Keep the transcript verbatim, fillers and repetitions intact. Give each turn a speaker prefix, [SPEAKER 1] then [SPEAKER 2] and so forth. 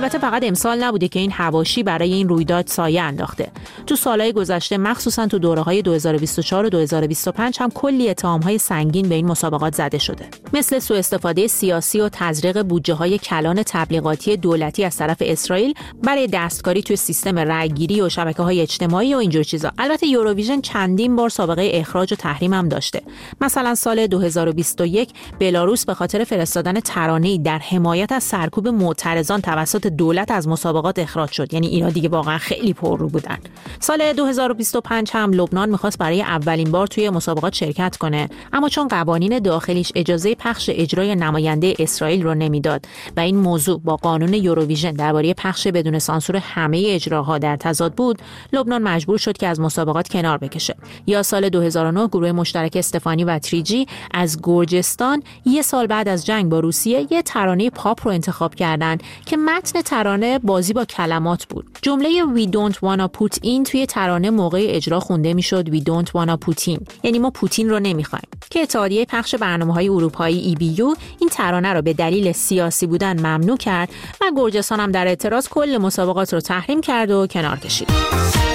[SPEAKER 1] البته فقط امسال نبوده که این حواشی برای این رویداد سایه انداخته. تو سالهای گذشته مخصوصا تو دوره‌های دو هزار و بیست و چهار و دو هزار و بیست و پنج هم کلی اتهام‌های سنگین به این مسابقات زده شده، مثل سوء استفاده سیاسی و تزریق بودجه‌های کلان تبلیغاتی دولتی از طرف اسرائیل برای دستکاری توی سیستم رأی‌گیری و شبکه‌های اجتماعی و اینجور چیزا. البته یوروویژن چندین بار سابقه اخراج و تحریم هم داشته. مثلا سال دو هزار و بیست و یک بلاروس به خاطر فرستادن ترانه‌ای در حمایت از سرکوب معترضان توسط دولت از مسابقات اخراج شد. یعنی اینا دیگه واقعا خیلی پررو بودن. سال دو هزار و بیست و پنج هم لبنان می‌خواست برای اولین بار توی مسابقات شرکت کنه، اما چون قوانین داخلیش اجازه پخش اجرای نماینده اسرائیل رو نمیداد و این موضوع با قانون یوروویژن درباره پخش بدون سانسور همه اجراها در تضاد بود، لبنان مجبور شد که از مسابقات کنار بکشه. یا سال دو هزار و نه گروه مشترک استفانی و تریجی از گرجستان یه سال بعد از جنگ با روسیه یه ترانه پاپ رو انتخاب کردن که متن ترانه بازی با کلمات بود. جمله We don't wanna put in توی ترانه موقع اجرا خونده میشد We don't wanna put in، یعنی ما پوتین رو نمیخوایم، که اتحادیه پخش برنامه‌های اروپایی ای بی یو این ترانه رو به دلیل سیاسی بودن ممنوع کرد و گرجستان هم در اعتراض کل مسابقات رو تحریم کرد و کنار کشید.